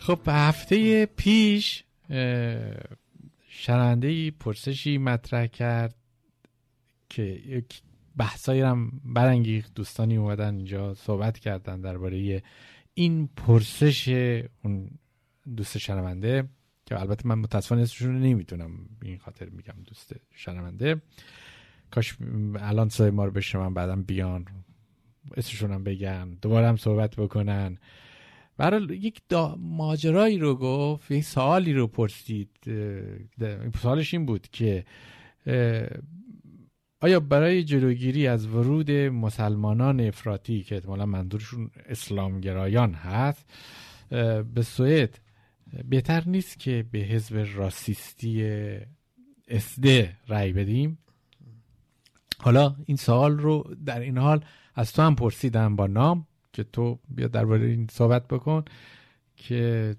خب هفته پیش شنونده‌ای پرسشی مطرح کرد که یک بحثایی هم برانگیخت. دوستانی اومدن اینجا صحبت کردن درباره این پرسش اون دوست شنونده که البته من متاسفانه اسمشون رو نمیتونم، این خاطر میگم دوست شنونده. کاش الان صدای ما رو بشنون بعدم بیان اسمشون هم بگن دوباره هم صحبت بکنن. برای یک ماجرایی رو گفت، یک سوالی رو پرسید. سوالش این بود که آیا برای جلوگیری از ورود مسلمانان افراطی که احتمالا منظورشون اسلامگرایان هست به سوئد بهتر نیست که به حزب راسیستی اسده رأی بدیم؟ حالا این سوال رو در این حال از تو هم پرسیدم با نام که تو بیا درباره این صحبت بکن که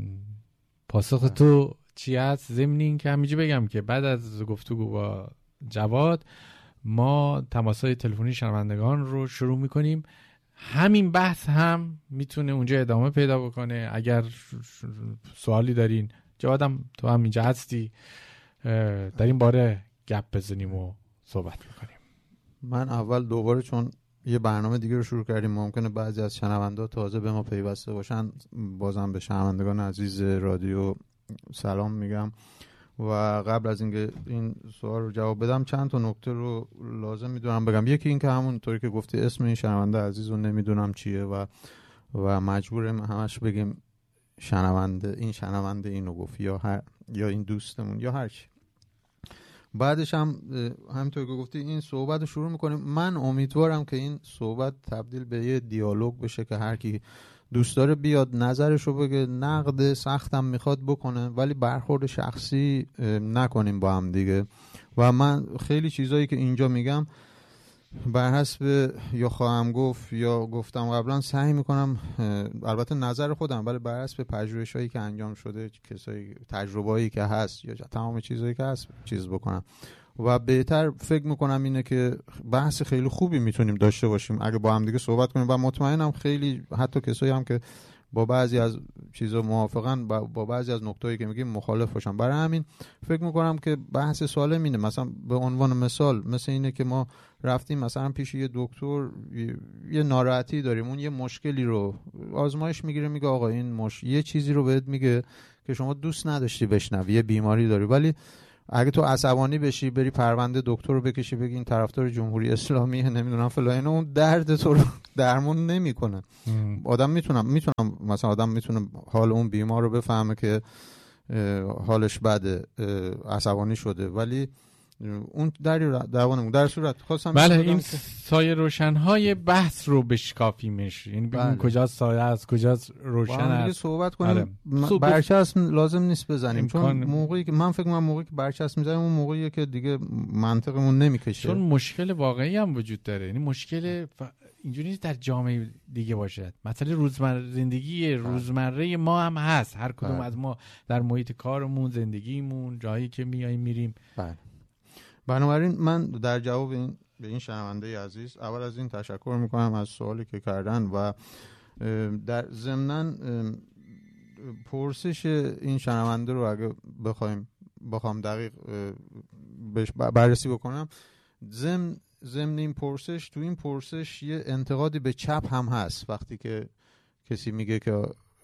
پاسخ تو چی هست. ضمن این که همینجا بگم که بعد از گفتگو با جواد ما تماس‌های تلفنی شنوندگان رو شروع میکنیم. همین بحث هم میتونه اونجا ادامه پیدا بکنه. اگر سوالی دارین، جوادم تو هم اینجا هستی، در این باره گپ بزنیم و صحبت بکنیم. من اول دوباره چون یه برنامه دیگه رو شروع کردیم ممکنه بعضی از شنوندا تازه به ما پیوسته باشن، بازم به شنوندگان عزیز رادیو سلام میگم و قبل از اینکه این سوال رو جواب بدم چند تا نکته رو لازم میدونم بگم. یکی این که همونطوری که گفتی اسم این شنونده عزیز رو نمیدونم چیه و مجبوریم همش بگیم شنونده اینو گفت یا این دوستمون یا هر چی. بعدش هم همونطور که گفتی این صحبت رو شروع میکنیم. من امیدوارم که این صحبت تبدیل به یه دیالوگ بشه که هر کی دوست داره بیاد نظرش رو بگه، نقد سختم میخواد بکنه، ولی برخورد شخصی نکنیم با هم دیگه. و من خیلی چیزایی که اینجا میگم بر حسب یا خواهم گفت یا گفتم قبلا سعی میکنم، البته نظر خودم، ولی بر حسب پژوهشایی که انجام شده، کسایی تجربه‌ای که هست یا تمام چیزایی که هست چیز بکنم. و بهتر فکر میکنم اینه که بحث خیلی خوبی میتونیم داشته باشیم اگه با هم دیگه صحبت کنیم و مطمئنم خیلی حتی کسایی هم که با بعضی از چیزا موافقن با بعضی از نکتهایی که میگیم مخالف باشن. برای همین فکر میکنم که بحث سالم اینه. مثلا به عنوان مثل اینه که ما رفتیم مثلا پیش یه دکتر، یه ناراحتی داریم، اون یه مشکلی رو آزمایش میگیره، میگه آقا این یه چیزی رو بهت میگه که شما دوست نداشتی بشنوی، یه بیماری داری، ولی اگه تو عصبانی بشی بری پرونده دکتر رو بکشی بگی این طرفدار جمهوری اسلامی نمیدونم فلان، اون درد تو رو درمون نمیکنه. آدم میتونه حال اون بیمار رو بفهمه که حالش بده، عصبانی شده، ولی اون در صورت خواستم بله این سایه روشن‌های بحث رو بشکافیمش، یعنی ببین کجا سایه است کجا روشن است، صحبت کنیم. برچسب لازم نیست بزنیم چون موقعی که من فکر می‌کنم موقعی که برچسب می‌زنیم اون موقعیه که دیگه منطقمون نمی‌کشه، چون مشکل واقعی هم وجود داره. یعنی مشکل اینجوری نیست در جامعه دیگه باشد، مثلا زندگی روزمره ما هم هست، هر کدوم از ما در محیط کارمون، زندگیمون، جایی که میریم. بنابراین من در جواب به این شنونده عزیز اول از این تشکر میکنم از سوالی که کردن و در ضمناً پرسش این شنونده رو اگه بخوام دقیق بهش بررسی بکنم، ضمن این پرسش، تو این پرسش یه انتقادی به چپ هم هست. وقتی که کسی میگه که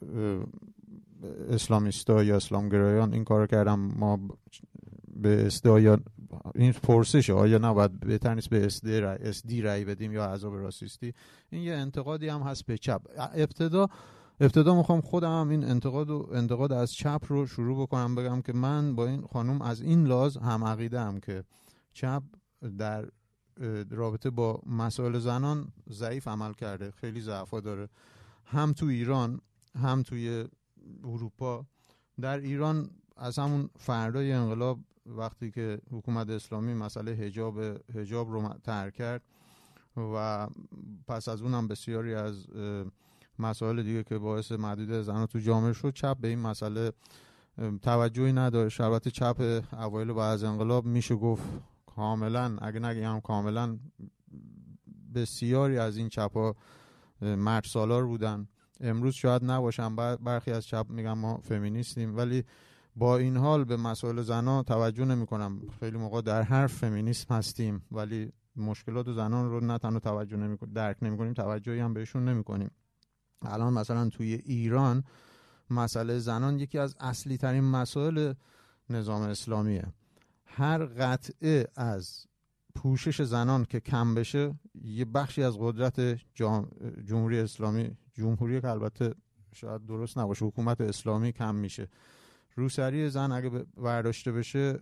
اسلامیستا یا اسلامگرایان این کارو کردن، ما به اسدا یا این پرسش آیا نباید بهتر نیست به اسدی رای بدیم یا احزاب راسیستی، این یه انتقادی هم هست به چپ. ابتدا میخوام خودم هم این انتقاد از چپ رو شروع بکنم، بگم که من با این خانم از این لحاظ هم عقیده ام که چپ در رابطه با مسائل زنان ضعیف عمل کرده، خیلی ضعفا داره، هم تو ایران هم توی اروپا. در ایران از همون فردای انقلاب وقتی که حکومت اسلامی مسئله حجاب رو طرح کرد و پس از اونم بسیاری از مسائل دیگه که باعث محدودیت زنان تو جامعه شد، چپ به این مسئله توجهی نداشت. البته چپ اوایل بعد از انقلاب میشه گفت کاملا، اگه نگم کاملا، بسیاری از این چپ‌ها مرد سالار بودن امروز شاید نباشن، برخی از چپ میگن ما فمینیستیم، ولی با این حال به مسائل زنا توجه نمی‌کنم. خیلی موقع در حرف فمینیسم هستیم ولی مشکلات زنان رو نه تنها توجه نمی‌کنیم، درک نمی‌کنیم، توجهی هم بهشون نمی‌کنیم. الان مثلا توی ایران مسئله زنان یکی از اصلی ترین مسائل نظام اسلامیه. هر قطعه از پوشش زنان که کم بشه، یه بخشی از قدرت جمهوری اسلامی، جمهوری که البته شاید درست نباشه، حکومت اسلامی کم میشه. روسری زن اگه برداشته بشه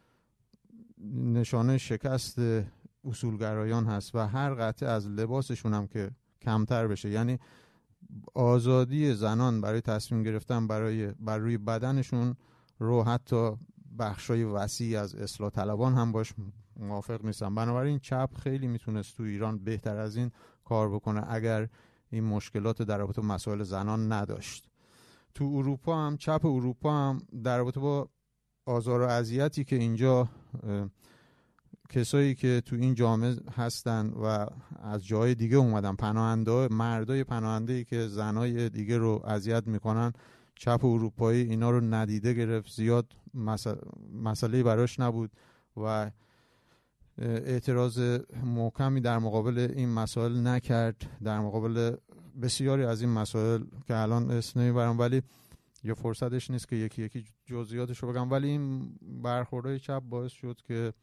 نشانه شکست اصولگرایان هست و هر قطعه از لباسشون هم که کمتر بشه، یعنی آزادی زنان برای تصمیم گرفتن بر روی بدنشون رو حتی بخشای وسیع از اصلاح طلبان هم باش موافق نیستن. بنابراین چپ خیلی میتونست تو ایران بهتر از این کار بکنه اگر این مشکلات در رابطه با مسائل زنان نداشت. تو اروپا هم چپ اروپا هم در رابطه با آزار و اذیتی که اینجا کسایی که تو این جامعه هستن و از جای دیگه اومدن، پناهنده، مردای پناهنده‌ای که زنای دیگه رو اذیت میکنن، چپ اروپایی اینا رو ندیده گرفت، زیاد مسئله براش نبود و اعتراض محکمی در مقابل این مسائل نکرد، در مقابل بسیاری از این مسائل که الان اسم نمیبرم ولی یا فرصتش نیست که یکی یکی جزئیاتش رو بگم، ولی این برخوردهای چپ باعث شد که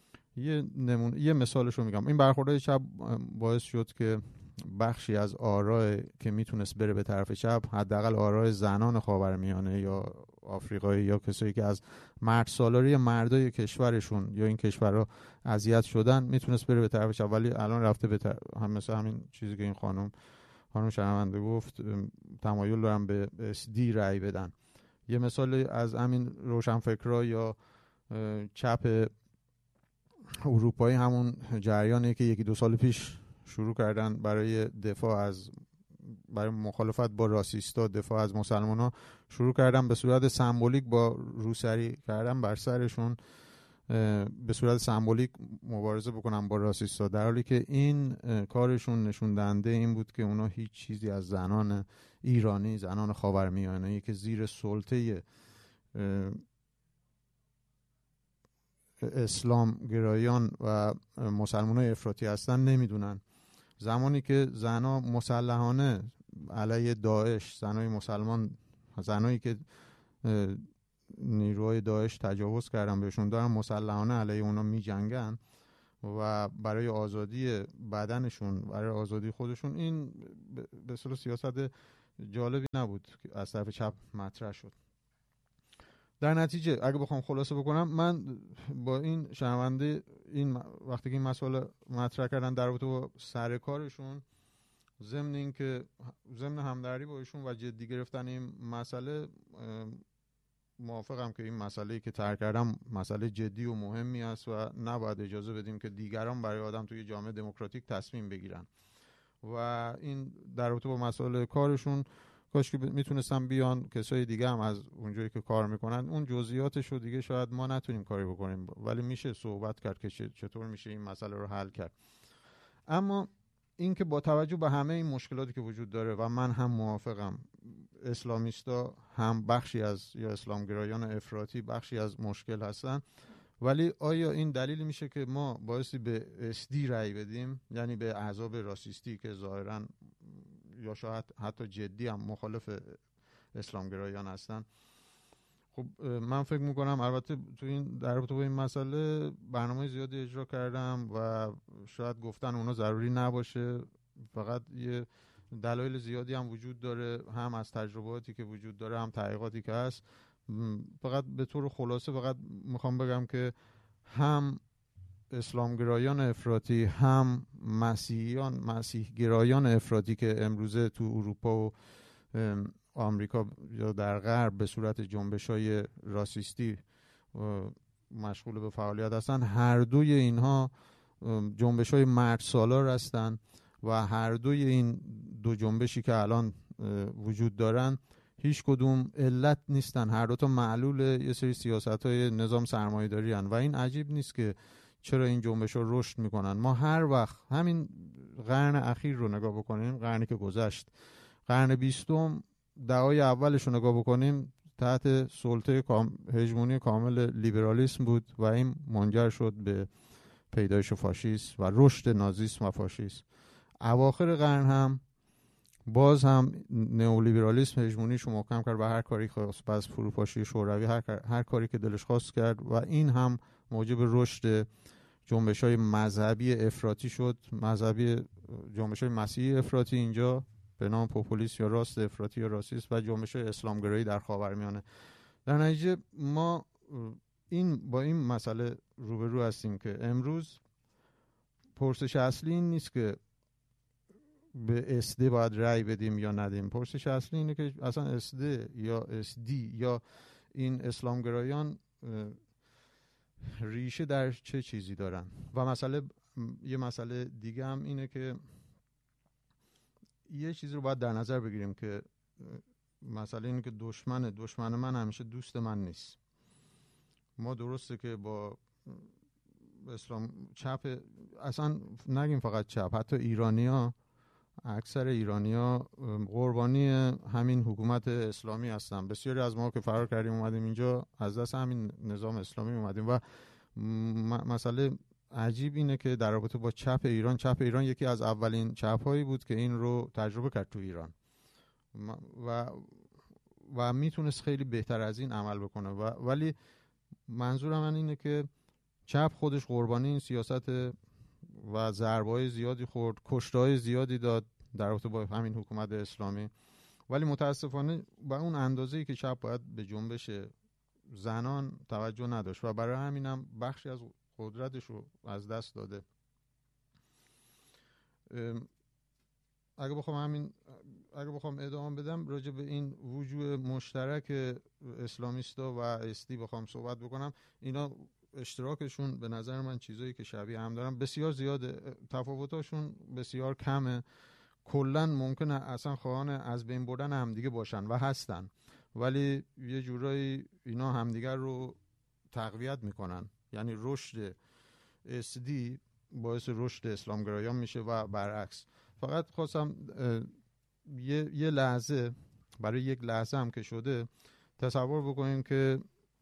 یه مثالش رو میگم. این برخوردهای چپ باعث شد که بخشی از آرای که میتونست بره به طرف چپ، حداقل آرای زنان خاورمیانه یا آفریقایی یا کسایی که از مرد سالاری مردای کشورشون یا این کشورها اذیت شدن، میتونست بره به طرف چپ، ولی الان رفته به مثلا همین چیزی که این خانم شنونده گفت، تمایل دارن به SD رأی بدن. یه مثال از همین روشنفکرها یا چپ اروپایی همون جریانی که 1-2 سال پیش شروع کردن برای مخالفت با راسیستا، دفاع از مسلمان‌ها، شروع کردن به صورت سمبولیک با روسری کردن بر سرشون، به صورت سمبولیک مبارزه بکنن با راسیستا، در حالی که این کارشون نشون دهنده این بود که اونا هیچ چیزی از زنان ایرانی، زنان خاورمیانه‌ای که زیر سلطه اسلام گرایان و مسلمانای افراطی هستن نمیدونن. زمانی که زنا مسلحانه علیه داعش، زنای مسلمان، زنایی که نیروهای داعش تجاوز کردن بهشون، دارن مسلحانه علیه اونا می جنگن و برای آزادی بدنشون، برای آزادی خودشون، این به اصطلاح سیاست جالبی نبود که از طرف چپ مطرح شد. در نتیجه اگه بخوام خلاصه بکنم، من با این شنونده این وقتی که این مسئله مطرح کردن در رابطه با سر کارشون، ضمن همدردی با ایشون و جدی گرفتن این مسئله، موافقم که این مسئله‌ای که طرح کردم مسئله جدی و مهمی است و نباید اجازه بدیم که دیگران برای آدم توی جامعه دموکراتیک تصمیم بگیرن. و این در رابطه با مسئله کارشون کاش که میتونستم بیان کسای دیگه هم از اونجایی که کار میکنن، اون جزئیاتش رو دیگه شاید ما نتونیم کاری بکنیم، ولی میشه صحبت کرد که چطور میشه این مسئله رو حل کرد. اما این که با توجه به همه این مشکلاتی که وجود داره و من هم موافقم، اسلامیستا هم بخشی از یا اسلامگرایان افراطی بخشی از مشکل هستن، ولی آیا این دلیل میشه که ما بایستی به SD رأی بدیم، یعنی به احزاب راسیستی که ظاهراً یا شاید حتی جدی هم مخالف اسلامگرایان هستن؟ خب من فکر میکنم، البته تو این در رابطه با این مسئله برنامه زیادی اجرا کردم و شاید گفتن اونا ضروری نباشه، فقط یه دلایل زیادی هم وجود داره، هم از تجرباتی که وجود داره، هم تحقیقاتی که هست. فقط به طور خلاصه فقط میخوام بگم که هم اسلامگرایان افراطی، هم مسیحگرایان افراطی که امروزه تو اروپا و آمریکا یا در غرب به صورت جنبش‌های راسیستی مشغول به فعالیت هستن، هر دوی اینها جنبش‌های مرد سالار هستن و هر دوی این دو جنبشی که الان وجود دارن هیچ کدوم علت نیستن، هر دو تا معلول یه سری سیاست‌های نظام سرمایه‌داری هستن و این عجیب نیست که چرا این جنبش‌ها رشد میکنن. ما هر وقت همین قرن اخیر رو نگاه بکنیم، قرنی که گذشت، قرن 20 دهه‌های اولش رو نگاه بکنیم تحت سلطه هژمونی کامل لیبرالیسم بود و این منجر شد به پیدایش فاشیسم و رشد نازیسم و فاشیسم. اواخر قرن هم باز هم نئولیبرالیسم هژمونیشو محکم کرد و هر کاری خواست، باز فروپاشی شوروی هر کاری که دلش خواست کرد و این هم موجب رشد جنبش‌های مذهبی افراطی شد. جنبش‌های مسیحی افراطی اینجا به نام پوپولیسم یا راست افراطی یا راسیست و جنبش‌های اسلامگرایی در خاورمیانه. در نتیجه ما با این مسئله روبرو هستیم که امروز پرسش اصلی این نیست که به SD باید رأی بدیم یا ندیم. پرسش اصلی اینه که اصلا SD یا SD یا این اسلامگرایان ریشه در چه چیزی دارن. و یه مسئله دیگه هم اینه که یه چیزی رو باید در نظر بگیریم که مسئله اینه که دشمن من همیشه دوست من نیست. ما درسته که با اسلام چپ، اصلا نگیم فقط چپ، حتی اکثر ایرانی‌ها قربانی همین حکومت اسلامی هستن. بسیاری از ما که فرار کردیم اومدیم اینجا از دست همین نظام اسلامی اومدیم و مسئله عجیب اینه که در رابطه با چپ ایران یکی از اولین چپ‌هایی بود که این رو تجربه کرد تو ایران و میتونست خیلی بهتر از این عمل بکنه ولی منظورم من اینه که چپ خودش قربانی این سیاست و ضربه‌های زیادی خورد، کشته‌های زیادی داد در رابطه با همین حکومت اسلامی، ولی متاسفانه با اون اندازه‌ای که چپ باید به جنبش زنان توجه نداشت و برای همینم بخشی از قدرتش رو از دست داده. اگه بخوام ادامه بدم راجع به این وجوه مشترک اسلامیستا و استی بخوام صحبت بکنم، اینا اشتراکشون به نظر من چیزایی که شبیه هم دارن بسیار زیاده، تفاوتاشون بسیار کمه. کلن ممکنه اصلا خواهان از بین بردن همدیگه باشن و هستن، ولی یه جورایی اینا همدیگر رو تقویت میکنن. یعنی رشد اسدی باعث رشد اسلامگرایان میشه و برعکس. فقط خواستم یه لحظه، برای یک لحظه هم که شده، تصور بکنیم که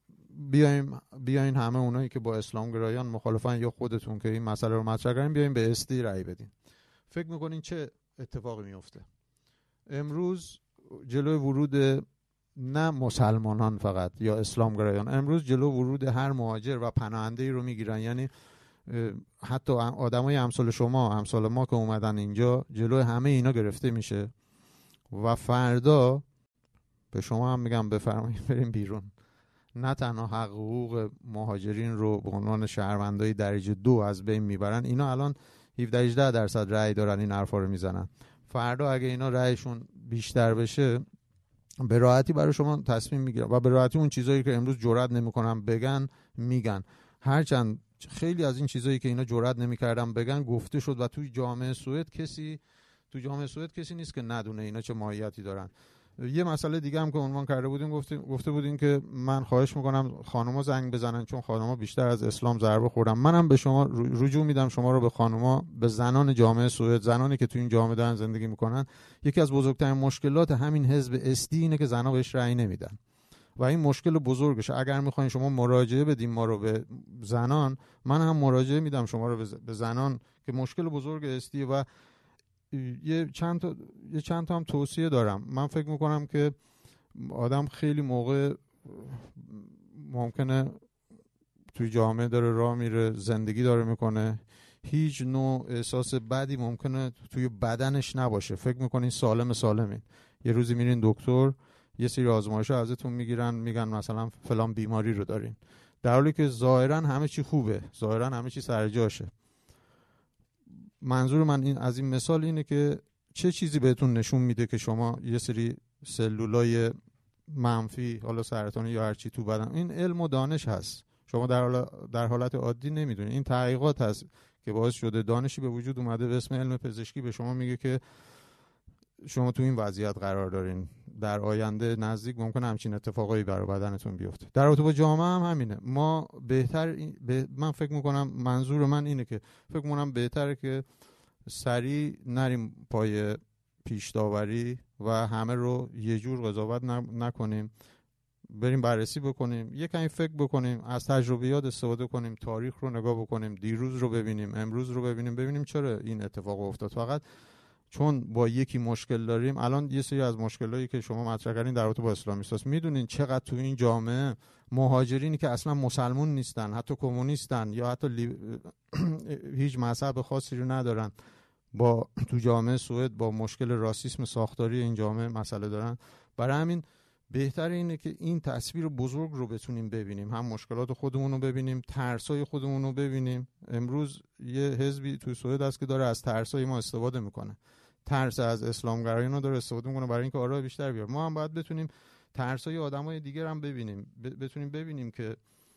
بیاین همه اونایی که با اسلامگرایان مخالفن یا خودتون که این مسئله رو مطرح کردین بیاین به اسدی رأی بدین. فکر میکنین چه اتفاقی میفته؟ امروز جلوی ورود نه مسلمانان فقط یا اسلامگرایان، امروز جلو ورود هر مهاجر و پناهنده‌ای رو میگیرن. یعنی حتی آدمای امثال شما، امثال ما که اومدن اینجا، جلوی همه اینا گرفته میشه و فردا به شما هم میگم بفرمایید بریم بیرون. نه تنها حق حقوق مهاجرین رو به عنوان شهروندای درجه 2 از بین میبرن، اینا الان 17-18% رأی دارن این حرفا رو میزنن. فردا اگه اینا رأیشون بیشتر بشه به راحتی برای شما تصمیم میگیرن و به راحتی اون چیزایی که امروز جرئت نمیکنن بگن میگن. هرچند خیلی از این چیزایی که اینا جرئت نمیکردن بگن گفته شد و توی جامعه سوئد کسی نیست که ندونه اینا چه ماهیتی دارن. یه مسئله دیگه هم که عنوان کرده بودیم، گفته بودین که من خواهش میکنم خانوما زنگ بزنن چون خانوما بیشتر از اسلام ضربه خوردن. منم به شما رجوع میدم شما رو به خانوما، به زنان جامعه سوئد، زنانی که تو این جامعه دارن زندگی میکنن. یکی از بزرگترین مشکلات همین حزب استی اینه که زنا بهش رأی نمیدن و این مشکل بزرگشه. اگر میخواین شما مراجعه بدیم ما رو به زنان، من هم مراجعه میدم شما رو به زنان که مشکل بزرگ استی. و یه چند تا هم توصیه دارم. من فکر میکنم که آدم خیلی موقع ممکنه توی جامعه داره راه میره، زندگی داره میکنه، هیچ نوع احساس بدی ممکنه توی بدنش نباشه، فکر میکنین سالمین. یه روزی میرین دکتر، یه سری آزمایش‌ها ازتون میگیرن، میگن مثلا فلان بیماری رو دارین، در حالی که ظاهرا همه چی خوبه، ظاهرا همه چی سر جاشه. منظور من از این مثال اینه که چه چیزی بهتون نشون میده که شما یه سری سلولای منفی، حالا سرطانی یا هر چی تو بدن، این علم و دانش هست، شما در حالت عادی نمیدونید. این تحقیقات هست که باعث شده دانشی به وجود اومده به اسم علم پزشکی به شما میگه که شما تو این وضعیت قرار دارین، در آینده نزدیک ممکنه همچین اتفاقایی برای بدنتون بیفته. در رابطه با جامعه هم همینه. ما من فکر میکنم، منظور من اینه که فکر میکنم بهتره که سریع نریم پای پیش داوری و همه رو یه جور قضاوت نکنیم، بریم بررسی بکنیم، یه کمی فکر بکنیم، از تجربیات استفاده کنیم، تاریخ رو نگاه بکنیم، دیروز رو ببینیم، امروز رو ببینیم چرا این اتفاق افتاد. فقط چون با یکی مشکل داریم، الان یه سری از مشکلایی که شما مطرح کردین در رابطه با اسلامیستاست، میدونین چقدر تو این جامعه مهاجرینی که اصلا مسلمون نیستن، حتی کمونیستن یا حتی هیچ مذهب خاصی رو ندارن، با تو جامعه سوئد با مشکل راسیسم ساختاری این جامعه مسئله دارن. برای همین بهتر اینه که این تصویر بزرگ رو بتونیم ببینیم، هم مشکلات خودمون رو ببینیم، ترسای خودمون رو ببینیم. امروز یه حزبی تو سوئد هست که داره از ترسای ما استفاده میکنه، ترس از اسلامگرایان رو داره استفاده میکنه برای اینکه آرای بیشتر بیاره. ما هم باید بتونیم ترسای آدمای دیگر هم ببینیم، بتونیم ببینیم که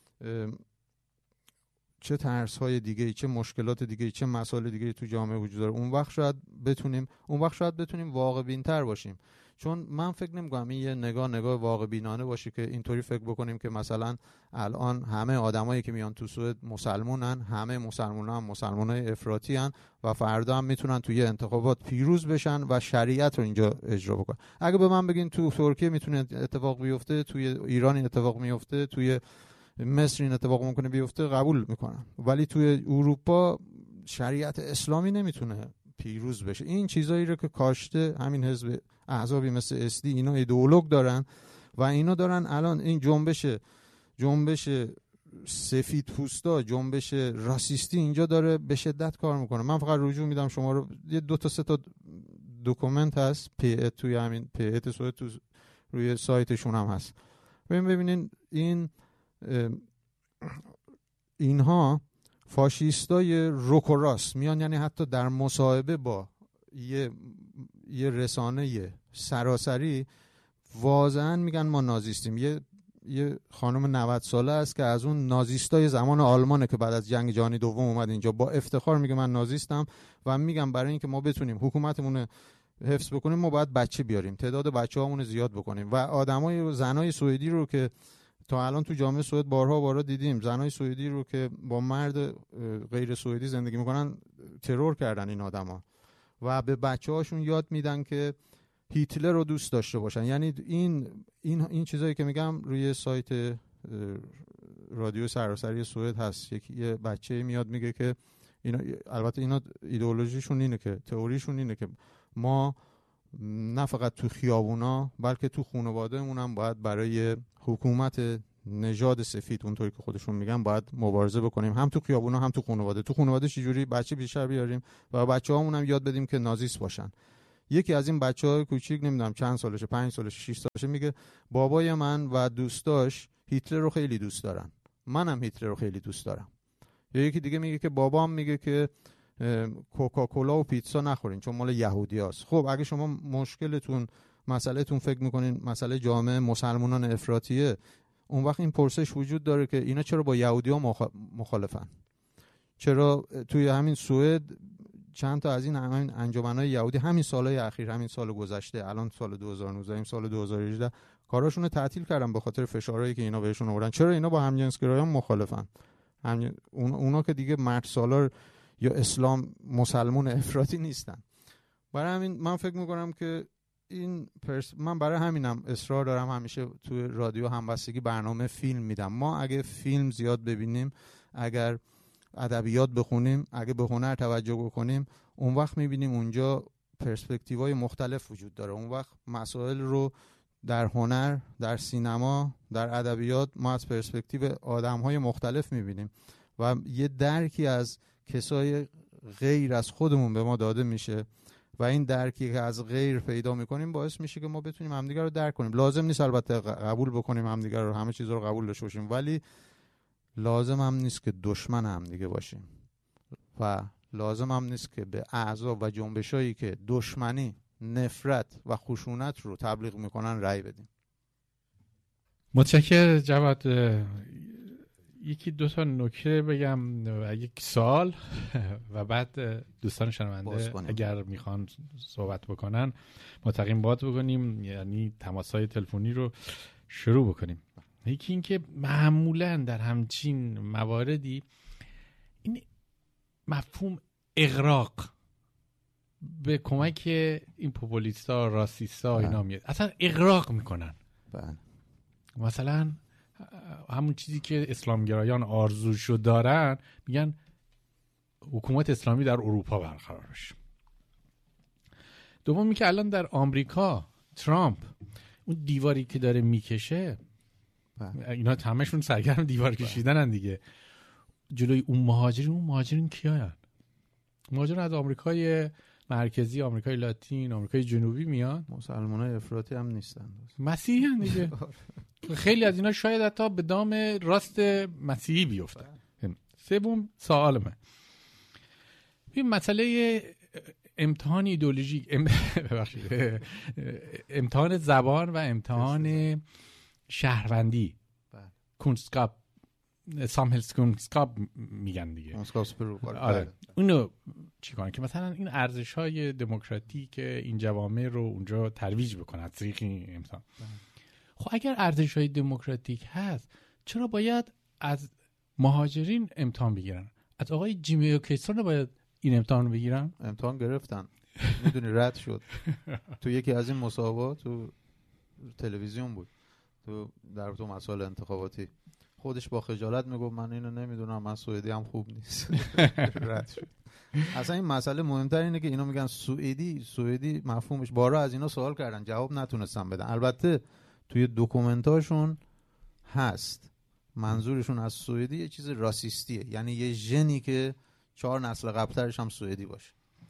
چه ترس‌های دیگه‌ای، چه مشکلات دیگه‌ای، چه مسائل دیگه‌ای تو جامعه وجود داره. اون وقت شاید بتونیم واقع بین‌تر باشیم. چون من فکر نمی‌کنم این یه نگاه واقع بینانه باشه که اینطوری فکر بکنیم که مثلا الان همه آدمایی که میان تو سوئد مسلمونن، همه مسلمان‌ها هم مسلمانای افراطی ان و فردا هم میتونن توی انتخابات پیروز بشن و شریعت رو اینجا اجرا بکنن. اگه به من بگین تو ترکیه میتونه اتفاق بیفته، توی ایران این اتفاق میفته، توی مصر این اتفاق ممکنه بیفته، قبول میکنم، ولی توی اروپا شریعت اسلامی نمیتونه پیروز بشه. این چیزایی رو که کاشته همین حزب احزابی مثل اسدی، اینا ایدئولوگ دارن و اینا دارن الان این جنبش سفید پوستا، جنبش راسیستی اینجا داره به شدت کار میکنه. من فقط رجوع میدم شما رو، یه 2 تا 3 تا دکومنت هست توی همین پیئت سوئد تو روی سایتشون هم هست، ببینین اینها فاشیستای رک و راست میان، یعنی حتی در مصاحبه با یه رسانه سراسری واضحا میگن ما نازیستیم. یه خانم 90 ساله است که از اون نازیستای زمان آلمانه که بعد از جنگ جهانی دوم اومد اینجا، با افتخار میگه من نازیستم و میگم برای اینکه ما بتونیم حکومتمون حفظ بکنیم ما باید بچه بیاریم، تعداد بچه‌هامون زیاد بکنیم. و آدمای و زنای سوئدی رو که تا الان تو جامعه سوئد بارها دیدیم، زنای سوئدی رو که با مرد غیر سوئدی زندگی میکنن ترور کردن این آدما و به بچه‌هاشون یاد میدن که هیتلر رو دوست داشته باشن. یعنی این چیزایی که میگم روی سایت رادیو سراسری سوئد هست، یه بچه میاد میگه که البته اینا ایدئولوژیشون اینه که تئوریشون اینه که ما نه فقط تو خیابونا بلکه تو خانواده‌مون هم باید برای حکومت نژاد سفید، اونطوری که خودشون میگن، باید مبارزه بکنیم، هم تو خیابونا هم تو خانواده. تو خانواده چجوری بچه بیشتر بیاریم و بچه‌هامون هم یاد بدیم که نازیست باشن. یکی از این بچه‌های کوچیک نمیدونم چند سالشه، 5 سالشه، 6 سالشه، میگه بابای من و دوستاش هیتلر رو خیلی دوست دارن، منم هیتلر رو خیلی دوست دارم. یا یکی دیگه میگه که بابام میگه که کوکاکولا و پیتزا نخورین چون مال یهودیاست. خب اگه شما مشکلتون، مسئلهتون فکر میکنین مسئله جامعه مسلمانان افراطیه، اون وقت این پرسش وجود داره که اینا چرا با یهودی‌ها مخالفن؟ چرا توی همین سوئد چند تا از این انجمن‌های یهودی همین سالهای اخیر، همین سال گذشته، الان سال 2019، این سال 2018 کاراشون رو تعطیل کردن به خاطر فشارهایی که اینا بهشون آوردن؟ چرا اینا با همجنسگرایان مخالفن؟ اونا که دیگه مرد سالار یا اسلام مسلمان افراطی نیستن. برای همین من فکر میکنم که من برای همینم اصرار دارم همیشه توی رادیو همبستگی برنامه فیلم میدم. ما اگه فیلم زیاد ببینیم، اگر ادبیات بخونیم، اگه به هنر توجه بکنیم، اون وقت میبینیم اونجا پرسپکتیوهای مختلف وجود داره. اون وقت مسائل رو در هنر، در سینما، در ادبیات ما از پرسپکتیو آدم‌های مختلف میبینیم و یه درکی از کسای غیر از خودمون به ما داده میشه و این درکی که از غیر پیدا میکنیم باعث میشه که ما بتونیم همدیگر رو درک کنیم. لازم نیست البته قبول بکنیم همدیگر رو، همه چیز رو قبول داشته باشیم، ولی لازم هم نیست که دشمن همدیگه باشیم و لازم هم نیست که به احزاب و جنبشایی که دشمنی، نفرت و خشونت رو تبلیغ میکنن رأی بدیم. متشکرم جواد. یکی دو تا نکته بگم و یک سوال و بعد دوستان شنونده اگر میخوان صحبت بکنن متقیم بات بکنیم، یعنی تماس‌های تلفنی رو شروع بکنیم. یکی این که معمولا در همچین مواردی این مفهوم اغراق به کمک این پوپولیستا، راسیستا اینا میاد، اصلا اغراق میکنن. بله. مثلا همون چیزی که اسلامگرایان آرزوشو دارن، میگن حکومت اسلامی در اروپا برقرار بشه. دومی که الان در آمریکا ترامپ اون دیواری که داره میکشه، اینا همشون سرگرم دیوار کشیدنن دیگه، جلوی اون مهاجرین کیاین؟ مهاجرین از آمریکای مرکزی، آمریکای لاتین، آمریکای جنوبی میان. مسلمانای افراطی هم نیستن، مسیحی هم دیگه. خیلی از اینا شاید حتی به دام راست مسیحی بیفتن. سوم سوال من، این مسئله امتحان ایدئولوژیک، امتحان زبان و امتحان شهروندی، کنسکاپ، سامهلسکونسکاپ میگن دیگه. آره. اونو چیکار که مثلا این ارزش‌های دموکراتیک این جوامع رو اونجا ترویج بکنه از طریق این امتحان. خب اگر ارزش‌های دموکراتیک هست، چرا باید از مهاجرین امتحان بگیرن؟ از آقای جیمی اوکیسون باید این امتحان بگیرن؟ امتحان گرفتن، میدونی رد شد. تو یکی از این مسابقات تو تلویزیون بود، تو مسائل انتخاباتی، خودش با خجالت میگفت من اینو نمیدونم، من سوئدی هم خوب نیست. رد شد. اصلا این مسئله مهمتر اینه که اینا میگن سوئدی مفهومش، بارها از اینا سوال کردن جواب نتونستن بدن. البته توی دکومنتاشون هست منظورشون از سوئدی یه چیز راسیستیه، یعنی یه ژنی که 4 نسل قبلترش هم سوئدی باشه.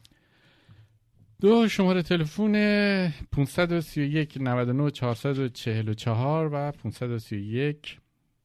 شماره تلفن 531 99 444 و 531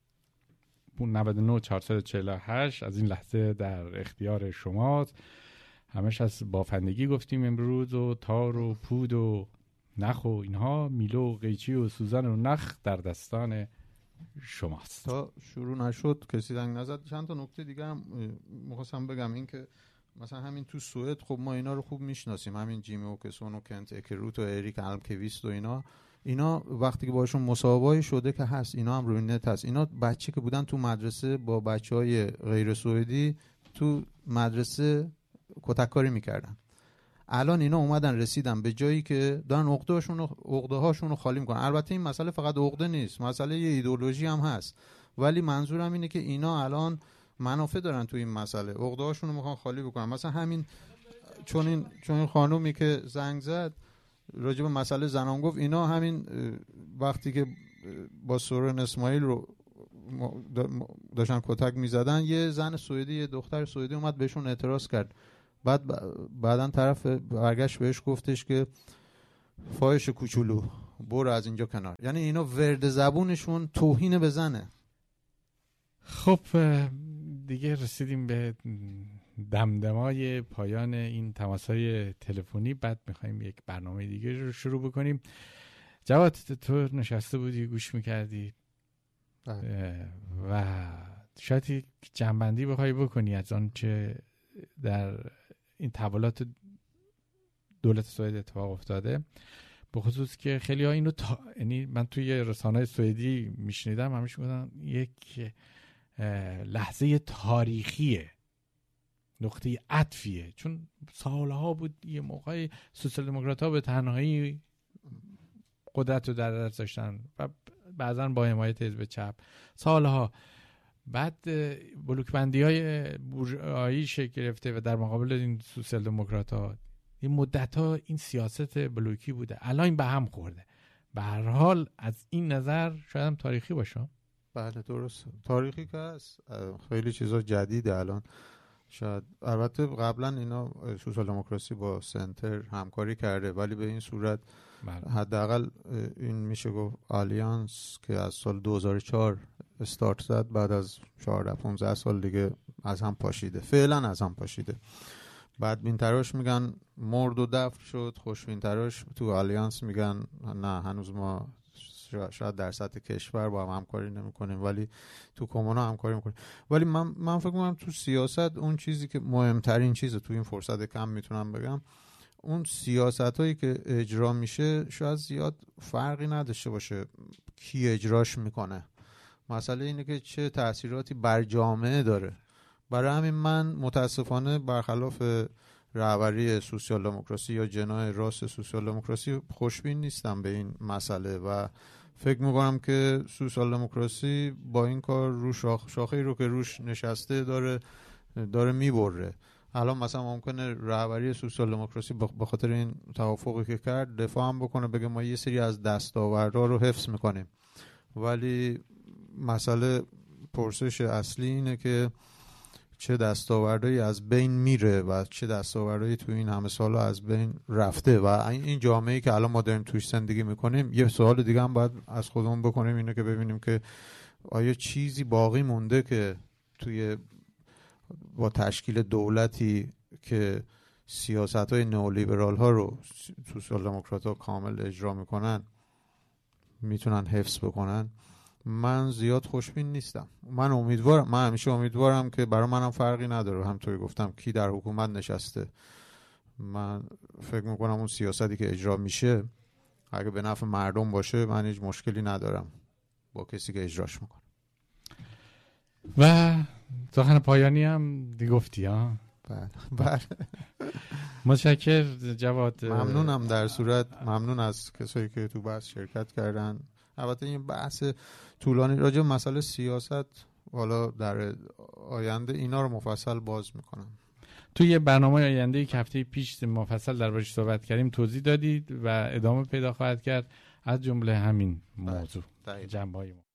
99 448 از این لحظه در اختیار شماست. همش از بافندگی گفتیم امروز، و تار و پود و نخ و اینها، میلو و قیچی و سوزن و نخ در دستان شماست. تا شروع نشد کسی زنگ نزد. چند تا نکته دیگه هم می‌خواستم بگم، این که مثلا همین تو سوئد خب ما اینا رو خوب میشناسیم، همین جیمی اوکسون و کنت اکروت و اریک المکویست و اینا وقتی که باشون مصاحبه‌ای شده که هست، اینا هم روی نت هست، اینا بچه که بودن تو مدرسه با بچهای غیر سوئدی تو مدرسه کتککاری میکردن. الان اینا اومدن رسیدن به جایی که دارن عقده‌هاشون رو خالی میکنن. البته این مسئله فقط عقده نیست، مسئله یه ایدئولوژی هم هست، ولی منظورم اینه که اینا الان منافع دارن تو این مسئله، عقده‌هاشون رو میخوان خالی بکنن. مثلا همین چون این خانومی که زنگ زد راجع به مسئله زنان گفت، اینا همین وقتی که با سورن اسماعیل رو داشتن کتک میزدن، یه زن سوئدی، یه دختر سوئدی اومد بهشون اعتراض کرد، بعداً طرف برگشت بهش گفتش که فاحش کوچولو برو از اینجا کنار. یعنی اینا ورد زبونشون توهین به زنه. خب دیگه رسیدیم به دمدمای پایان این تماس‌های تلفنی. بعد می‌خوایم یک برنامه دیگه رو شروع بکنیم. جواد تو نشسته بودی گوش می‌کردی و شاید یک جنبندی بخوای بکنی از آن چه در این تحولات دولت سوئد اتفاق افتاده، به خصوص که خیلی ها اینو یعنی من توی رسانه‌های سوئدی میشنیدم همیشه میگن یک لحظه تاریخیه، نقطه عطفیه، چون سالها بود یه موقعی سوسیال دموکرات‌ها به تنهایی قدرت رو در دست داشتن و بعضا با حمایت حزب چپ سالها. بعد بلوکبندی‌های بورژوایی شکل گرفته و در مقابل این سوسیال دموکرات‌ها این مدت‌ها این سیاست بلوکی بوده، الان این به هم خورده. به هر حال از این نظر شاید هم تاریخی باشه. بله درست، تاریخی که هست، خیلی چیزا جدیده الان. شاید البته قبلا اینا سوسیال دموکراسی با سنتر همکاری کرده، ولی به این صورت حداقل این میشه گفت آلیانس که از سال 2004 استارت زد، بعد از 14-15 سال دیگه از هم پاشیده، فعلا از هم پاشیده. بعد بین تراش میگن مرد و دفن شد، خوشبین تراش تو آلیانس میگن نه هنوز ما شاید در سطح کشور با هم همکاری نمی کنیم ولی تو کمونا همکاری میکنیم. ولی من فکر میکنم تو سیاست اون چیزی که مهمترین چیزه تو این فرصت کم میتونم بگم، اون سیاست هایی که اجرا میشه شاید زیاد فرقی نداشته باشه کی اجراش میکنه، مسئله اینه که چه تأثیراتی بر جامعه داره. برای همین من متاسفانه برخلاف رهبری سوسیال دموکراسی یا جناح راست سوسیال دموکراسی خوشبین نیستم به این مسئله و فکر میکنم که سوسیال دموکراسی با این کار رو شاخه‌ای رو که روش نشسته داره میبره. الان مثلا ممکنه رهبری سوسیال دموکراسی به خاطر این توافقی که کرد دفاع هم بکنه، بگه ما یه سری از دستاوردها رو حفظ میکنیم، ولی مسئله پرسش اصلی اینه که چه دستاوردهایی از بین میره و چه دستاوردهایی تو این همه سال از بین رفته و این جامعه‌ای که الان ما داریم توش زندگی میکنیم. یه سوال دیگه هم باید از خودمون بکنیم، اینه که ببینیم که آیا چیزی باقی مونده که توی با تشکیل دولتی که سیاست‌های نئولیبرال ها رو سوسیال دموکرات ها کامل اجرا میکنن میتونن حفظ بکنن. من زیاد خوشبین نیستم. من همیشه امیدوارم که برای منم فرقی نداره، همونطوری گفتم کی در حکومت نشسته. من فکر میکنم اون سیاستی که اجرا میشه اگه به نفع مردم باشه من هیچ مشکلی ندارم با کسی که اجراش میکنه. و سخن پایانی هم دی گفتی ها؟ بله. متشکر جواد. ممنونم، در صورت ممنون از کسایی که تو بحث شرکت کردن. البته این بحث طولانی راجع به مسئله سیاست حالا در آینده اینا رو مفصل باز میکنم. توی یه برنامه آینده که هفته پیش مفصل دربارش صحبت کردیم توضیح دادید و ادامه پیدا خواهد کرد، از جمله همین موضوع جنبه‌های ما.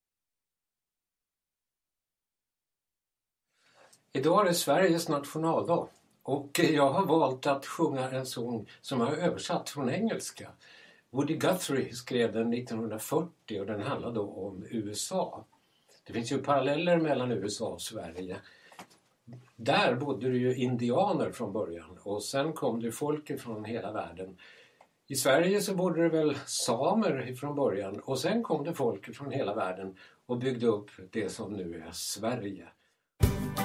Idag är Sveriges nationaldag och jag har valt att sjunga en sång som jag har översatt från engelska. Woody Guthrie skrev den 1940 och den handlar då om USA. Det finns ju paralleller mellan USA och Sverige. Där bodde det ju indianer från början och sen kom det folk från hela världen. I Sverige så bodde det väl samer från början och sen kom det folk från hela världen och byggde upp det som nu är Sverige.